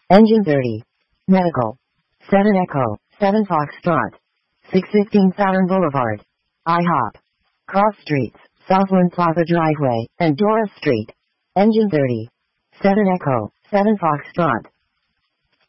Engine 30. Medical. 7 Echo, 7 Foxtrot. 615 Saturn Boulevard. IHOP. Cross Streets, Southland Plaza Driveway, and Doris Street. Engine 30. 7 Echo, 7 Foxtrot.